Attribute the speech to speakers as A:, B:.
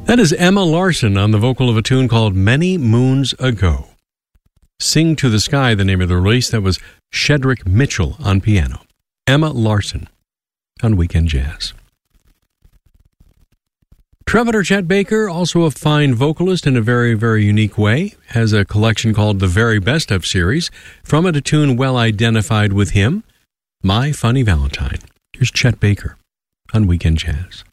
A: That is Emma Larson on the vocal of a tune called Many Moons Ago. Sing to the Sky, the name of the release. That was Shedrick Mitchell on piano. Emma Larson on Weekend Jazz. Trevor Chet Baker, also a fine vocalist in a very, very unique way, has a collection called The Very Best Of Series. From it, a tune well identified with him, My Funny Valentine. Here's Chet Baker on Weekend Jazz.